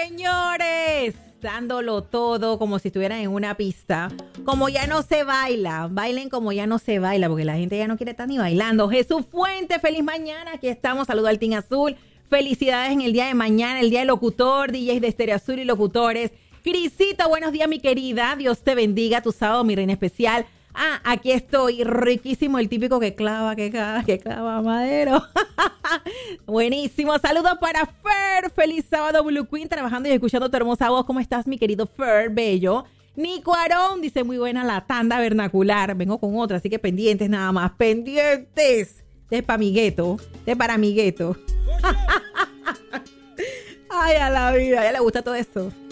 señores, dándolo todo como si estuvieran en una pista. Como ya no se baila, bailen como ya no se baila, porque la gente ya no quiere estar ni bailando. Jesús Fuente, feliz mañana, aquí estamos, saludo al Team Azul. Felicidades en el día de mañana, el día del locutor, DJs de Estéreo Azul y locutores. Crisito, buenos días, mi querida. Dios te bendiga, tu sábado, mi reina especial. Aquí estoy, riquísimo, el típico que clava madero. Buenísimo, saludos para Fer. Feliz sábado, Blue Queen, trabajando y escuchando tu hermosa voz. ¿Cómo estás, mi querido Fer? Bello. Nico Arón dice, muy buena la tanda vernacular. Vengo con otra, así que pendientes nada más. Pendientes. De para mi gueto. Ay, a la vida, ya le gusta todo eso.